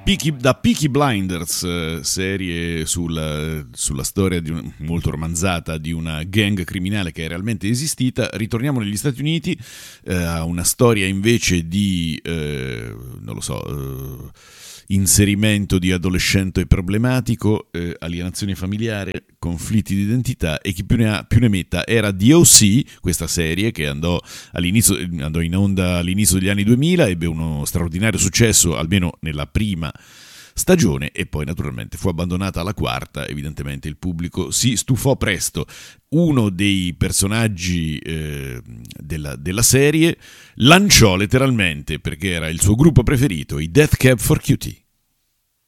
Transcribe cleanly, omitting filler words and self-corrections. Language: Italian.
Da Peaky Blinders, serie sulla storia molto romanzata di una gang criminale che è realmente esistita, ritorniamo negli Stati Uniti a una storia invece di, non lo so, inserimento di adolescente problematico, alienazione familiare, conflitti di identità, e chi più ne ha più ne metta. Era DOC, questa serie che andò in onda all'inizio degli anni 2000, ebbe uno straordinario successo almeno nella prima stagione e poi naturalmente fu abbandonata alla quarta. Evidentemente il pubblico si stufò presto. Uno dei personaggi della serie lanciò letteralmente, perché era il suo gruppo preferito, i Death Cab for Cutie.